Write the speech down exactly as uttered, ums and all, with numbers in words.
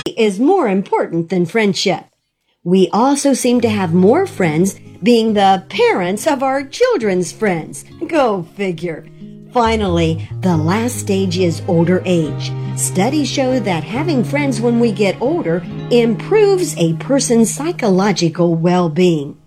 is more important than friendship. We also seem to have more friends being the parents of our children's friends. Go figure. Finally, the last stage is older age. Studies show that having friends when we get older improves a person's psychological well-being.